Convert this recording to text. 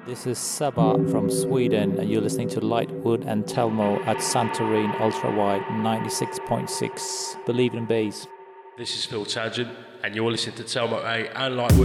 This is Seba from Sweden, and you're listening to Lightwood and Telmo at Santorin Ultra Wide 96.6. Believe in bass. This is Phil Tangent, and you're listening to Telmo A and Lightwood.